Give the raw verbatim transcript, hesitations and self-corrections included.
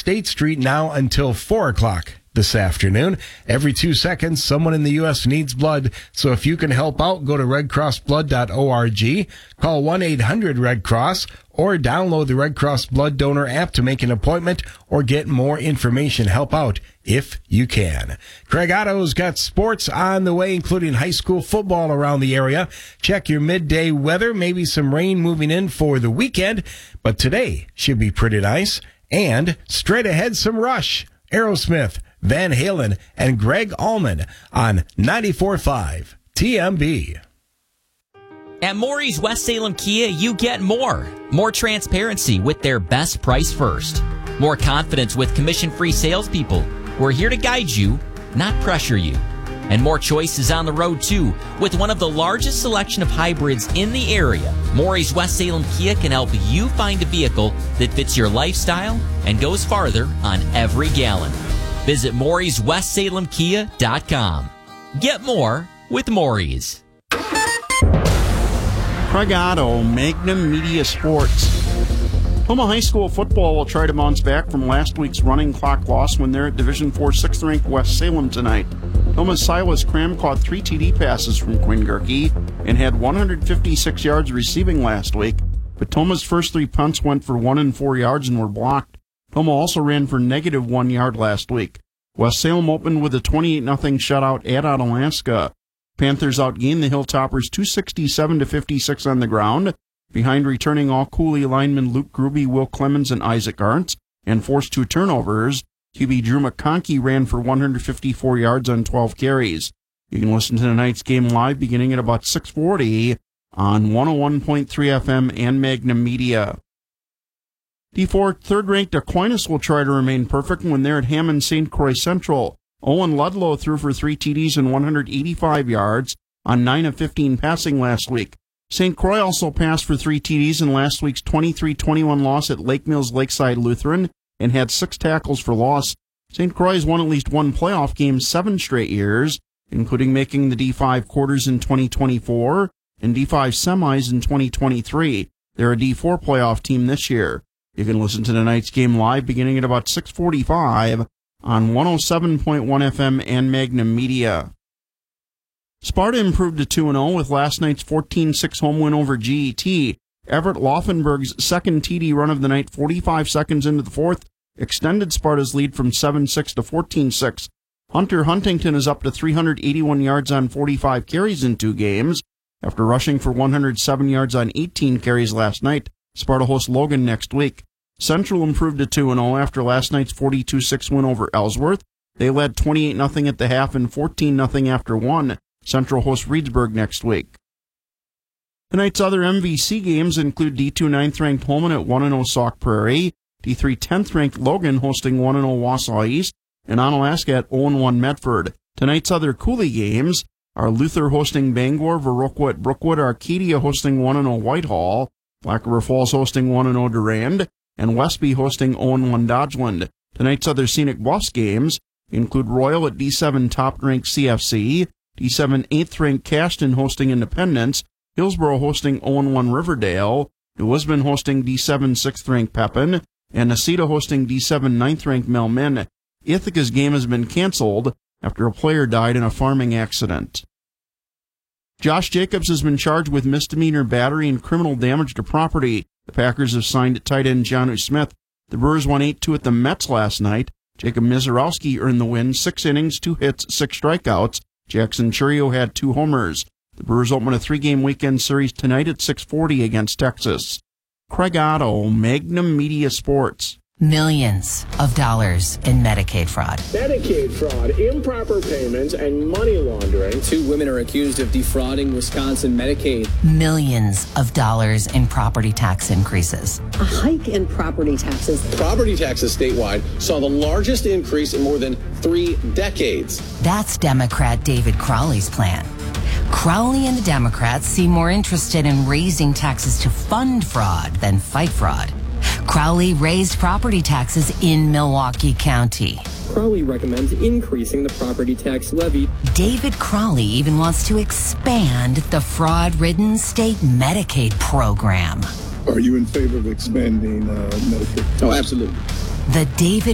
State Street now until four o'clock this afternoon. Every two seconds, someone in the U S needs blood. So if you can help out, go to red cross blood dot org, call one eight hundred red cross, or download the Red Cross Blood Donor app to make an appointment or get more information. Help out if you can. Craig Otto's got sports on the way, including high school football around the area. Check your midday weather, maybe some rain moving in for the weekend, but today should be pretty nice. And straight ahead, some Rush, Aerosmith, Van Halen, and Greg Allman on ninety-four point five T M B. At Maury's West Salem Kia, you get more. More transparency with their best price first. More confidence with commission-free salespeople. We're here to guide you, not pressure you. And more choices on the road, too. With one of the largest selection of hybrids in the area, Maury's West Salem Kia can help you find a vehicle that fits your lifestyle and goes farther on every gallon. Visit Maury's West Salem Kia dot com. Get more with Maury's. Craig Otto, Magnum Media Sports. Toma High School football will try to bounce back from last week's running clock loss when they're at Division four sixth-ranked West Salem tonight. Toma's Silas Cram caught three T D passes from Quinn Gerke and had one hundred fifty-six yards receiving last week, but Toma's first three punts went for one and four yards and were blocked. Toma also ran for negative one yard last week. West Salem opened with a twenty-eight nothing shutout at Onalaska. Panthers outgained the Hilltoppers two sixty-seven to fifty-six on the ground, behind returning all Cooley linemen Luke Gruby, Will Clemens, and Isaac Arntz, and forced two turnovers. Q B Drew McConkey ran for one hundred fifty-four yards on twelve carries. You can listen to tonight's game live beginning at about six forty on one oh one point three F M and Magnum Media. D four third-ranked Aquinas will try to remain perfect when they're at Hammond Saint Croix Central. Owen Ludlow threw for three T Ds and one hundred eighty-five yards on nine of fifteen passing last week. Saint Croix also passed for three T Ds in last week's twenty-three twenty-one loss at Lake Mills Lakeside Lutheran and had six tackles for loss. Saint Croix has won at least one playoff game seven straight years, including making the D five quarters in twenty twenty-four and D five semis in twenty twenty-three. They're a D four playoff team this year. You can listen to tonight's game live beginning at about six forty-five on one oh seven point one F M and Magnum Media. Sparta improved to two and oh with last night's fourteen six home win over G E T. Everett Laufenberg's second T D run of the night, forty-five seconds into the fourth, extended Sparta's lead from seven six to fourteen six. Hunter Huntington is up to three hundred eighty-one yards on forty-five carries in two games. After rushing for one hundred seven yards on eighteen carries last night, Sparta hosts Logan next week. Central improved to two and oh after last night's forty-two six win over Ellsworth. They led twenty-eight nothing at the half and fourteen nothing after one. Central hosts Reedsburg next week. Tonight's other M V C games include D two ninth-ranked Holman at one and oh Sauk Prairie, D three tenth-ranked Logan hosting one and oh Wausau East, and Onalaska at oh and one Medford. Tonight's other Cooley games are Luther hosting Bangor, Viroqua at Brookwood, Arcadia hosting one and oh Whitehall, Black River Falls hosting one and oh Durand, and Westby hosting oh and one Dodgeland. Tonight's other Scenic Bluffs games include Royal at D seven top-ranked C F C, D seven eighth-ranked Cashton hosting Independence, Hillsboro hosting oh and one Riverdale, New Lisbon hosting D seven sixth-ranked Pepin, and Necedah hosting D seven ninth-ranked Melmin. Ithaca's game has been canceled after a player died in a farming accident. Josh Jacobs has been charged with misdemeanor battery and criminal damage to property. The Packers have signed tight end Jonnu Smith. The Brewers won eight two at the Mets last night. Jacob Mizorowski earned the win, six innings, two hits, six strikeouts. Jackson Churio had two homers. The Brewers open a three-game weekend series tonight at six forty against Texas. Craig Otto, Magnum Media Sports. Millions of dollars in Medicaid fraud. Medicaid fraud, improper payments, and money laundering. Two women are accused of defrauding Wisconsin Medicaid. Millions of dollars in property tax increases. A hike in property taxes. Property taxes statewide saw the largest increase in more than three decades. That's Democrat David Crowley's plan. Crowley and the Democrats seem more interested in raising taxes to fund fraud than fight fraud. Crowley raised property taxes in Milwaukee County. Crowley recommends increasing the property tax levy. David Crowley even wants to expand the fraud-ridden state Medicaid program. Are you in favor of expanding uh, Medicaid? Oh, absolutely. The David